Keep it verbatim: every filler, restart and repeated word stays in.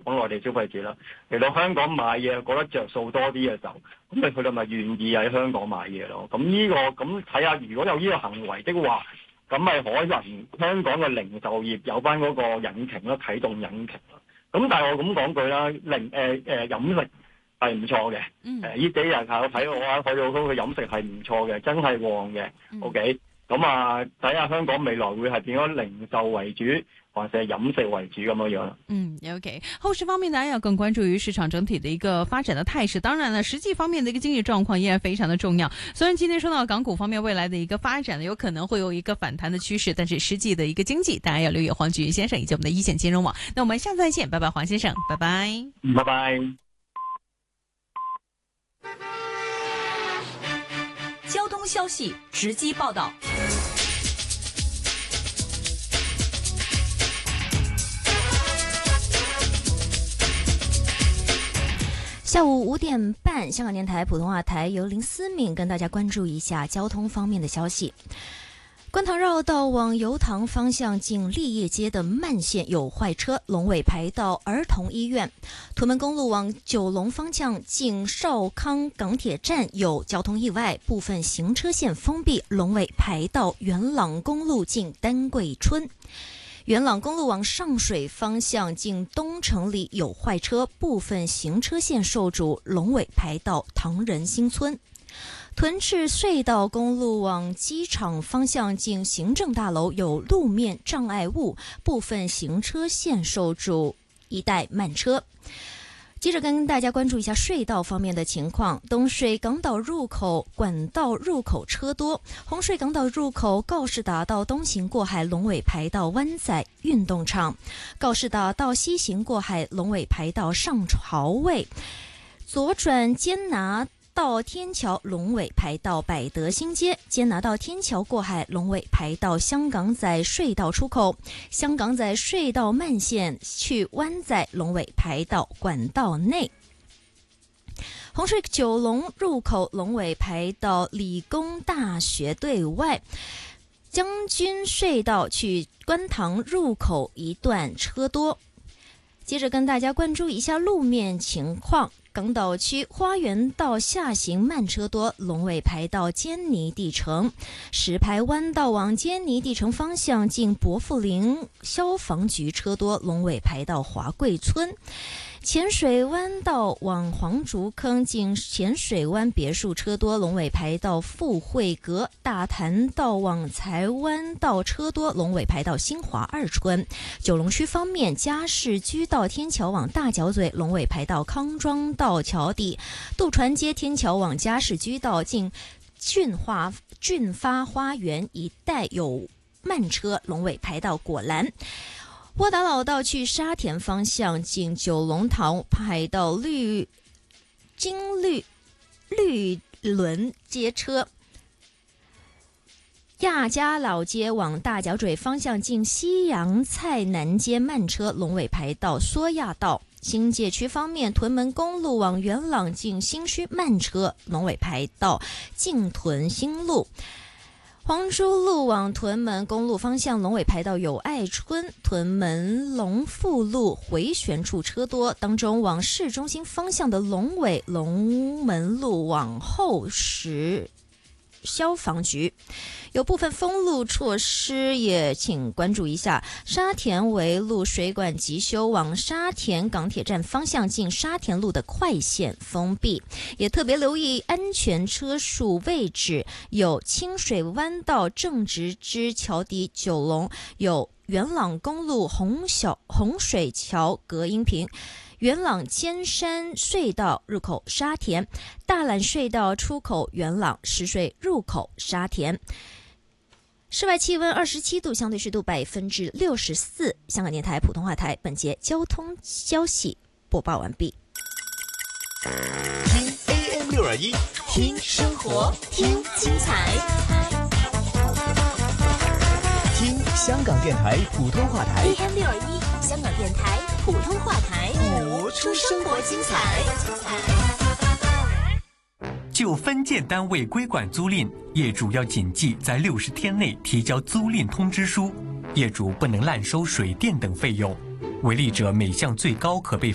講內地消費者啦，嚟到香港買嘢覺得着數多啲嘅時候，咁佢哋咪願意喺香港買嘢咯。咁呢、這個咁睇下，如果有呢個行為的話，咁咪可能香港嘅零售業有翻嗰個引擎咯，啟動引擎咯。咁但係我咁講句啦，零誒誒飲食係唔錯嘅。誒呢幾日係我睇我啊，去到嗰個飲食係唔錯嘅，真係旺嘅。嗯、OK，咁啊睇下香港未來會係變咗零售為主，還是係飲食為主咁樣樣。 嗯 ，OK， 後市方面大家要更關注於市場整體的一個發展的態勢。當然了，實際方面的一個經濟狀況依然非常的重要。雖然今天說到港股方面未來的一個發展呢，有可能會有一個反彈的趨勢，但是實際的一個經濟，大家要留意黃竣渝先生以及我們的一線金融網。那我們下次再見，拜拜，黃先生，拜拜， 拜拜。 交通消息直擊報道。 下午五點半，香港電台普通話台由林思敏跟大家關注一下交通方面的消息。觀塘繞道往油塘方向近立業街的慢線有壞車，龍尾排到兒童醫院。屯門公路往九龍方向近兆康港鐵站有交通意外，部分行車線封閉，龍尾排到元朗公路近丹桂村。元朗公路往上水方向近東城里有壞車，部分行車線受阻，龍尾排到唐人新村。屯赤隧道公路往機場方向近行政大樓有路面障礙物，部分行車線受阻，一帶慢車。接着跟大家關注一下隧道方面的情況，東隧港島入口管道入口車多，紅隧港島入口告士打道東行過海龍尾排到灣仔運動場，告士打道西行過海龍尾排到上潮位，左轉堅拿到天橋龍尾排到百德新街，堅拿道天橋過海龍尾排到香港仔隧道出口，香港仔隧道慢線去灣仔龍尾排到管道內，紅隧九龍入口龍尾排到理工大學對外，將軍隧道去觀塘入口一段車多。接着跟大家關注一下路面情況，港島區花園道下行慢車多，龍尾排到堅尼地城；石排灣道往堅尼地城方向近薄扶林消防局車多，龍尾排到華貴村；淺水灣道往黃竹坑近淺水灣別墅車多，龍尾排到富慧閣；大潭道往柴灣道車多，龍尾排到新華二村；九龍區方面，加士居道天橋往大角咀，龍尾排到康莊道橋底；渡船街天橋往加士居道近駿華駿發花園一帶有慢車，龍尾排到果欄；窩打老道去沙田方向近九龍塘排到綠金綠綠輪街車；亞皆老街往大角咀方向近西洋菜南街慢車，龍尾排到蘇亞道；新界區方面，屯門公路往元朗近新墟慢車，龍尾排到進屯新路；黃珠路往屯門公路方向，龍尾排到友愛村；屯門龍富路回旋處車多，當中往市中心方向的龍尾龍門路往後時消防局有部分封路措施，也請關注一下。沙田圍路水管急修，往沙田港鐵站方向近沙田路的快線封閉，也特別留意安全車速位置，有清水灣道正直之橋底九龍，有元朗公路洪小洪水橋隔音屏，元朗尖山隧道入口沙田，大欖隧道出口元朗，石水入口沙田。室外氣溫二十七度，相對濕度百分之六十四。香港電台普通話台本節交通消息播報完畢。 聽 A M 六二一，聽生活，聽精彩，聽香港電台普通話台 A M 六二一，香港電台普通話台， 播出生活精彩。 就分件單位歸管租賃，業主要謹記在六十天內提交租賃通知書，業主不能濫收水電等費用，違例者每項最高可被